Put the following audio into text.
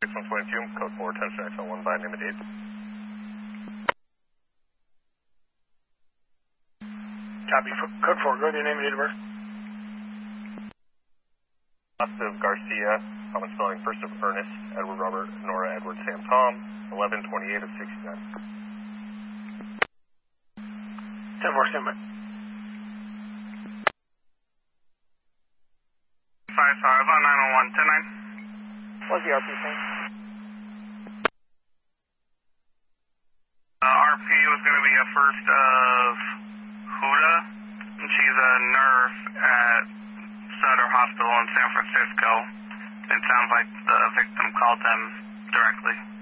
6122, code 4, attention XL1 by name and date. Copy, code 4, go to your name and date of birth. Last of Garcia, common spelling, first of Ernest, Edward Robert, Nora Edward Sam Tom, 1128 of 69. 10-4, stand by. 5-5 on 901, 10-9. What's the RP thing? RP was going to be a first of Huda, and she's a nurse at Sutter Hospital in San Francisco. It sounds like the victim called them directly.